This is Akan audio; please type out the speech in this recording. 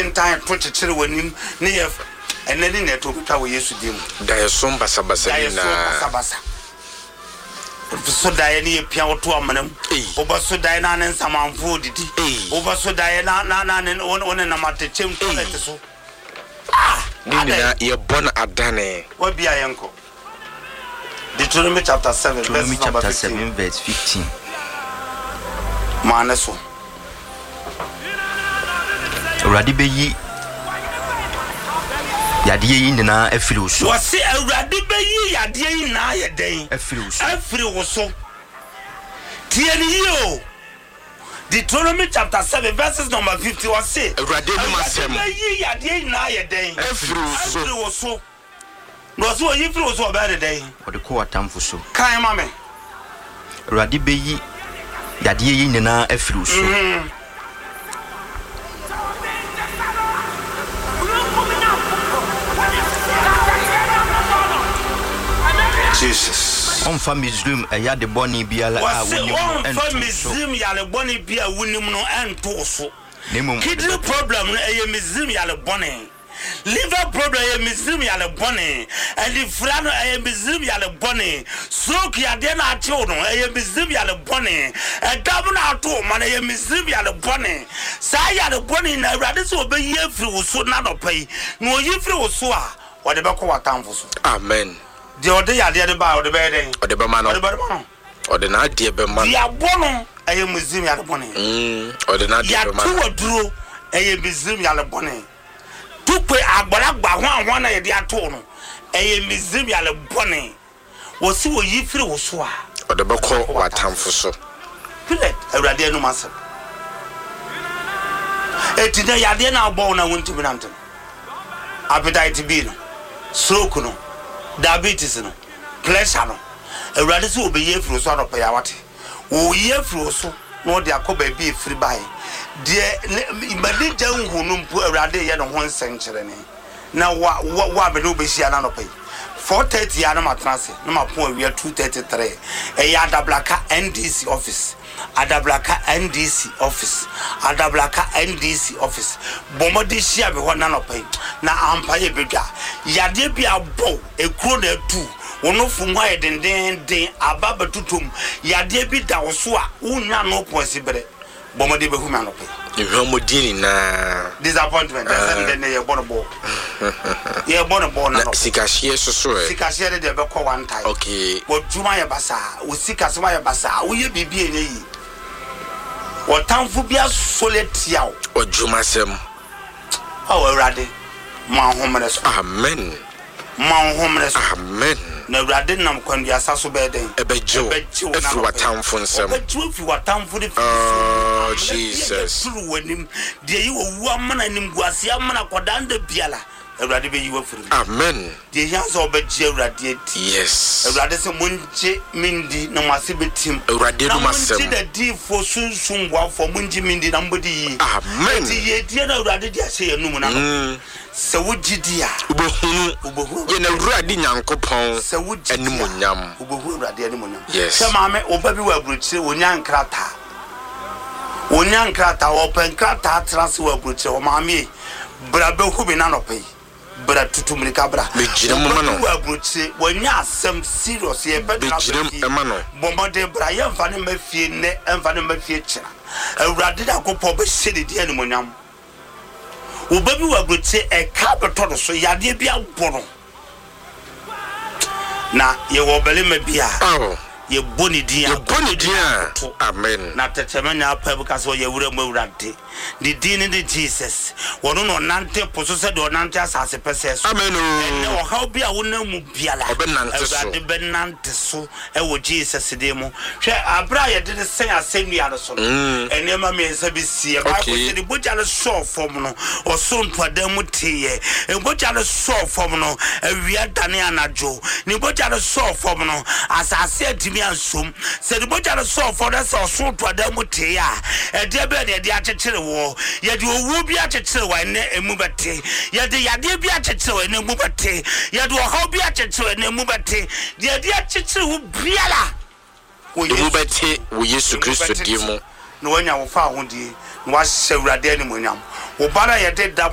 ten time to chiri wanim ne ye enani ne to twa wo Yesu dim da yesom basabasa na so da ye ne pia woto amanam obaso da ye na ne nsamanfo didi obaso da ye na one na matechem toilet so Nina ye born adane what be ayenko Deuteronomy chapter 7 verse 15 Manaso Uradi beyi yade yi nyina afiri wo so wose uradi beyi yade yi na ye den afiri wo so tieni yo Deuteronomy chapter 7 verses number 50 wose uradi no masem beyi yade yi na ye den afiri wo so no so yi firi wo so ba de den wo de ko watamfo so kan mame uradi beyi yade yi nyina afiri wo so Jesus on fa Misrim eya de boni biala a woni on fa Misrim ya le boni bia wonim no ento so kidney problem no eye Misrim ya le boni liver problem eye Misrim ya le boni and the frano eye Misrim ya le boni stroke ya de na ache no eye Misrim ya le boni e dam na ato man eye Misrim ya le boni sa ya le boni na awrade so obeyi afiri wo so na no pai no oyi firi wo so a wo de be ko watamfo so amen de ode ya de ba ode be den ode be ma no ode na de be ma ya bono eye Misrim ya le boni ode na de be ma ya tu oduro eye Misrim ya le boni tu pe agbalagba ho na ye de ato no eye Misrim ya le boni wo si wo yi firi wo so a ode be ko watamfo so pilet awrade anu masem etina ya de na agbo na wonti bi nantem appetite bi no stroke no diabetes no pressure no awrade so obeye firi so no pa ya wate wo ye firi so no de akoba bi firi bai de imade janhu no mpu awrade ye no ho nsenkere ne na wa be no be hia na no pa 4:30 ya na matrase na mapon awia 2:33 ya adablaka NDC office adablaka NDC office bomodi hia be ho na no pa na ampa ye bedwa yade bi abo ekuro na tu wono funwa ye den ababa tutum yade bi da wo so a unya no possible bomodi be huma no pa ehomodini na disappointment that's the ye bonobo ye bonobo na sikashie so sikashie de be ko one time okay wo juma ye basa wo sikasema ye basa wo ye bibie ne yi wo tamfu bia soletia wo juma sem awurade ma homre so amen na awurade nam kwandua saso be den ebejo efi watamfo nsem ebejo watamfo de Jesus turu wanim de yi wo wu amana nim guase amana kodanda biala awurade be yi wo firi amen de yanso obeje awurade ti yes awurade se munje mindi na mase betim awurade no masem munje da di fo sunsun boafo munje mindi na mbodi yi amen ti ye die na awurade di ase yanum na no se wujidia ubohunu ye na awurade nyankopon se wujidia animonyam ubohunu awurade animonyam yes se maame oba bi wa bruchire wonyankrata open krata trans wa bruchire o maame bra be hu bi na no pay bra tutumrika bra bejire mo no wa bruchire wonya asem serious ye be na bomode bra ye mfa ne mafie ne mfa ne mafie kira awurade da kopɔ be hyede di animonyam obabi wa bruchire e ka beto so yade bi aboro na ye wo bele ma bia ye boni dia amen na tetemanya apabu kaso ye wura mu awurade di din de Jesus wono no nante poso se do nante asase pese so amen o how bia wona mu biala awurade benante so e wo Jesus de mu hwe abra ye de sen asenu ya so enema me nsa bi sie ba ko se de boja le so fom no o so ntoda mu teye e boja le so fom no awia dane anajo ni boja le so fom no asase adimi ansom se de boja le so fom na so ntoda mu teye a e de be ne de akekere wo ye de owu bi akekere wa ne emu bete ye de yade bi akekere wa ne emu bete ye de ohaw bi akekere wa ne emu bete de de akekere wo biala wo emu bete wo Yesu Kristo di mu no wanya wo fa ho di no wa hyewrade ani monyam wo bara ye de